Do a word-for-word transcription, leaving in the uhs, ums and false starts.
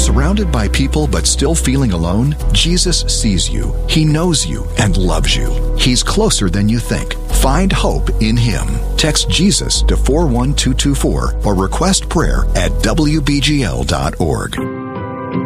Surrounded by people but still feeling alone? Jesus sees you. He knows you and loves you. He's closer than you think. Find hope in Him. Text Jesus to four one two two four or request prayer at W B G L dot org.